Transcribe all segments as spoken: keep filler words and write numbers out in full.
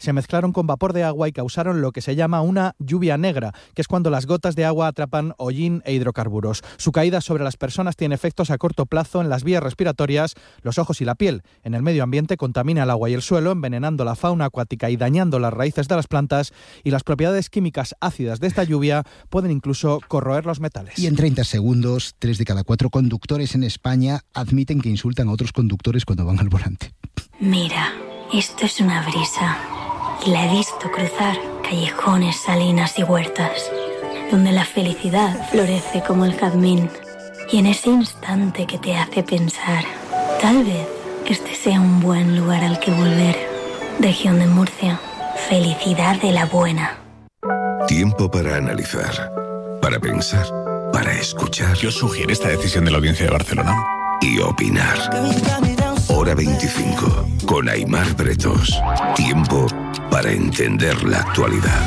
se mezclaron con vapor de agua y causaron lo que se llama una lluvia negra, que es cuando las gotas de agua atrapan hollín e hidrocarburos. Su caída sobre las personas tiene efectos a corto plazo en las vías respiratorias, los ojos y la piel. En el medio ambiente contamina el agua y el suelo, envenenando la fauna acuática y dañando las raíces de las plantas, y las propiedades químicas ácidas de esta lluvia pueden incluso corroer los metales. Y en treinta segundos, tres de cada cuatro conductores en España admiten que insultan a otros conductores cuando van al volante. Mira, esto es una brisa, y la he visto cruzar callejones, salinas y huertas, donde la felicidad florece como el jazmín, y en ese instante que te hace pensar, tal vez este sea un buen lugar al que volver. Región de Murcia, felicidad de la buena. Tiempo para analizar, para pensar, para escuchar. ¿Qué os sugiere esta decisión de la Audiencia de Barcelona? Y opinar. Hora veinticinco, con Aimar Bretos. Tiempo para entender la actualidad.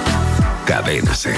Cadena SER.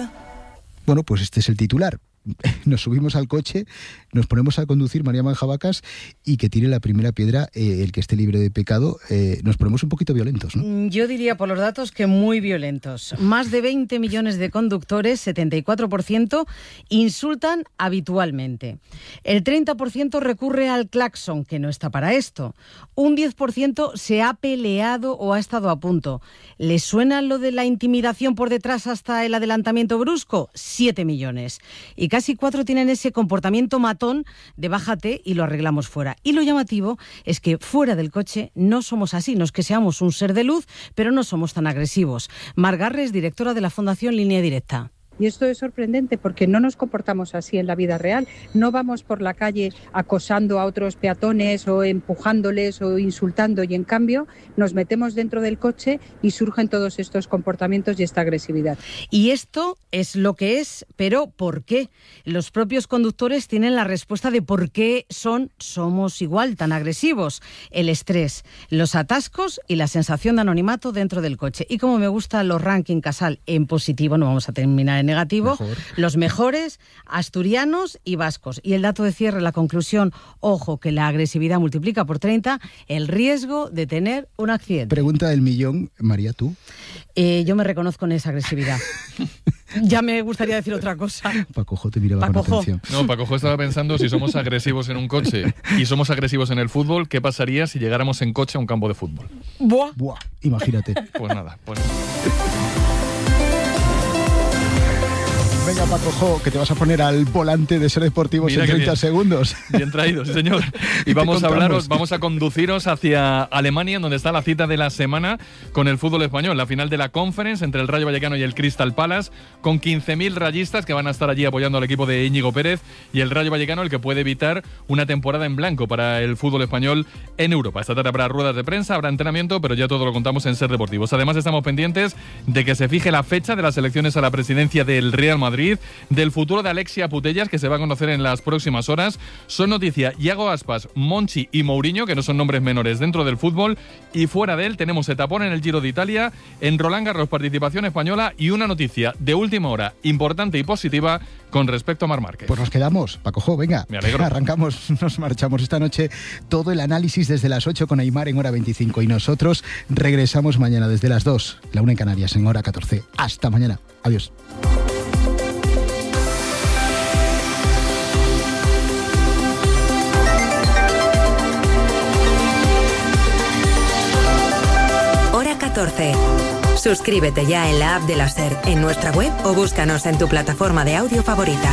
Bueno, pues este es el titular. Nos subimos al coche, nos ponemos a conducir, María Manjabacas, y que tire la primera piedra eh, el que esté libre de pecado. Eh, nos ponemos un poquito violentos, ¿no? Yo diría por los datos que muy violentos. Más de veinte millones de conductores, setenta y cuatro por ciento, insultan habitualmente. El treinta por ciento recurre al claxon, que no está para esto. Un diez por ciento se ha peleado o ha estado a punto. ¿Les suena lo de la intimidación por detrás hasta el adelantamiento brusco? siete millones. Y casi cuatro tienen ese comportamiento matón de bájate y lo arreglamos fuera. Y lo llamativo es que fuera del coche no somos así, no es que seamos un ser de luz, pero no somos tan agresivos. Mar Garres, directora de la Fundación Línea Directa. Y esto es sorprendente porque no nos comportamos así en la vida real. No vamos por la calle acosando a otros peatones o empujándoles o insultando, y en cambio nos metemos dentro del coche y surgen todos estos comportamientos y esta agresividad. Y esto es lo que es, pero ¿por qué? Los propios conductores tienen la respuesta de por qué son, somos igual tan agresivos. El estrés, los atascos y la sensación de anonimato dentro del coche. Y como me gustan los ranking Casal en positivo, no vamos a terminar en negativo, Mejor. Los mejores asturianos y vascos. Y el dato de cierre, la conclusión, ojo, que la agresividad multiplica por treinta el riesgo de tener un accidente. Pregunta del millón, María, ¿tú? Eh, yo me reconozco en esa agresividad. Ya me gustaría decir otra cosa. Pacojo te miraba Pacojo. con atención. No, Pacojo estaba pensando, si somos agresivos en un coche y somos agresivos en el fútbol, ¿qué pasaría si llegáramos en coche a un campo de fútbol? Buah. Buah, imagínate. Pues nada, pues... Venga, Pacojo, que te vas a poner al volante de Ser Deportivos en treinta segundos. Bien traído, sí, señor. Y vamos a hablaros, vamos a conduciros hacia Alemania, en donde está la cita de la semana con el fútbol español. La final de la Conference entre el Rayo Vallecano y el Crystal Palace, con quince mil rayistas que van a estar allí apoyando al equipo de Íñigo Pérez, y el Rayo Vallecano, el que puede evitar una temporada en blanco para el fútbol español en Europa. Esta tarde habrá ruedas de prensa, habrá entrenamiento, pero ya todo lo contamos en Ser Deportivos. Además, estamos pendientes de que se fije la fecha de las elecciones a la presidencia del Real Madrid, del futuro de Alexia Putellas, que se va a conocer en las próximas horas. Son noticia Iago Aspas, Monchi y Mourinho, que no son nombres menores dentro del fútbol, y fuera de él tenemos etapón en el Giro de Italia, en Roland Garros participación española, y una noticia de última hora importante y positiva con respecto a Marc Márquez. Pues nos quedamos, Pacojo, venga. Me alegro. Arrancamos, nos marchamos esta noche, todo el análisis desde las ocho con Aimar en hora veinticinco, y nosotros regresamos mañana desde las dos, la una en Canarias en hora catorce. Hasta mañana. Adiós. catorce. Suscríbete ya en la app de la SER, en nuestra web, o búscanos en tu plataforma de audio favorita.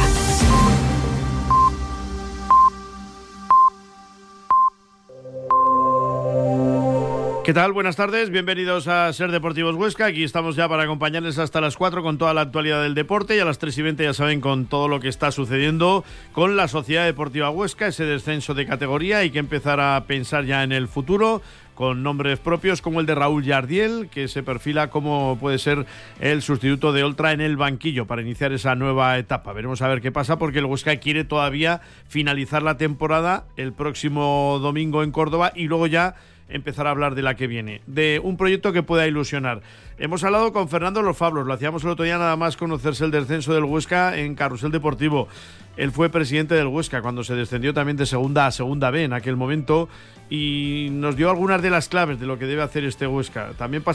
¿Qué tal? Buenas tardes, bienvenidos a Ser Deportivos Huesca. Aquí estamos ya para acompañarles hasta las cuatro con toda la actualidad del deporte, y a las tres y veinte ya saben con todo lo que está sucediendo con la Sociedad Deportiva Huesca, ese descenso de categoría. Hay que empezar a pensar ya en el futuro, con nombres propios como el de Raúl Jardiel, que se perfila como puede ser el sustituto de Oltra en el banquillo para iniciar esa nueva etapa. Veremos a ver qué pasa, porque el Huesca quiere todavía finalizar la temporada el próximo domingo en Córdoba y luego ya empezar a hablar de la que viene, de un proyecto que pueda ilusionar. Hemos hablado con Fernando Los Fablos, lo hacíamos el otro día nada más conocerse el descenso del Huesca en Carrusel Deportivo. Él fue presidente del Huesca cuando se descendió también de segunda a segunda B en aquel momento, y nos dio algunas de las claves de lo que debe hacer este Huesca. También